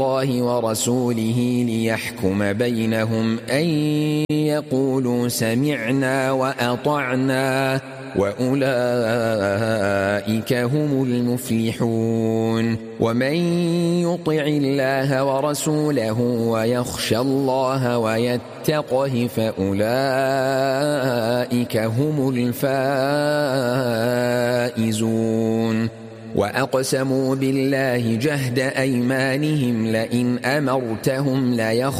الله ورسوله ليحكم بينهم أن يقولوا سمعنا وأطعنا وأولئك هم المفلحون ومن يطع الله ورسوله ويخشى الله ويتقه فأولئك هم الفائزون وأقسموا بالله جهد أيمانهم لئن أمرتهم